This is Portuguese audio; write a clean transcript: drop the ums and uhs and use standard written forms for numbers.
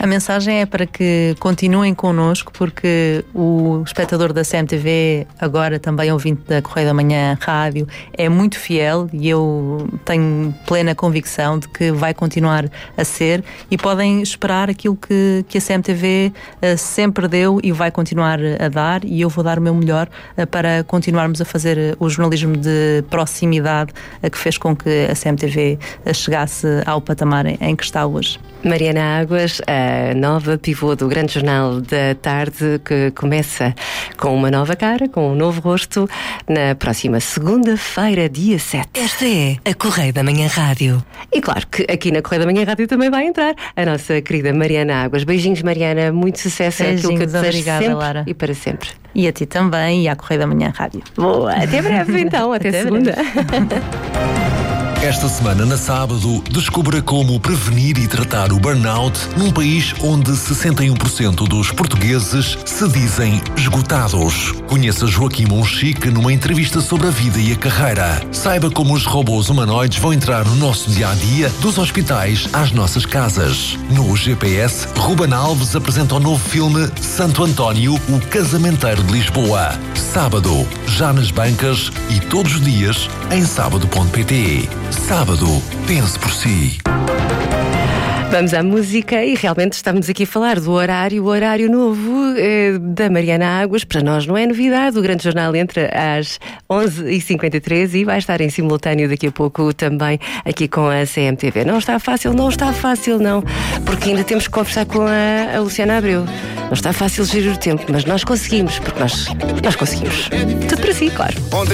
A mensagem é para que continuem connosco, porque o espectador da CMTV, agora também ouvinte da Correio da Manhã Rádio, é muito fiel e eu tenho plena convicção de que vai continuar a ser, e podem esperar aquilo que a CMTV sempre deu e vai continuar a dar, e eu vou dar o meu melhor para continuarmos a fazer o jornalismo de proximidade que fez com que a CMTV chegasse ao patamar em que está hoje. Mariana Águas, a nova pivô do Grande Jornal da Tarde, que começa com uma nova cara, com um novo rosto, na próxima segunda-feira, dia 7. Esta é a Correio da Manhã Rádio. E claro que aqui na Correio da Manhã Rádio também vai entrar a nossa querida Mariana Águas. Beijinhos, Mariana, muito sucesso. Beijinhos, aquilo que eu desejo obrigada, sempre Lara. E para sempre. E a ti também, e à Correio da Manhã Rádio. Boa, até breve então, até segunda. Esta semana, na sábado, descubra como prevenir e tratar o burnout num país onde 61% dos portugueses se dizem esgotados. Conheça Joaquim Monchique numa entrevista sobre a vida e a carreira. Saiba como os robôs humanoides vão entrar no nosso dia-a-dia, dos hospitais às nossas casas. No GPS, Ruben Alves apresenta o novo filme Santo António, o Casamenteiro de Lisboa. Sábado, já nas bancas e todos os dias em sábado.pt. Sábado, pense por si. Vamos à música e realmente estamos aqui a falar do horário, o horário novo da Mariana Águas. Para nós não é novidade, o Grande Jornal entra às 11h53 e vai estar em simultâneo daqui a pouco também aqui com a CMTV. Não está fácil não, porque ainda temos que conversar com a Luciana Abreu. Não está fácil gerir o tempo, mas nós conseguimos, porque nós conseguimos. Tudo para si, claro.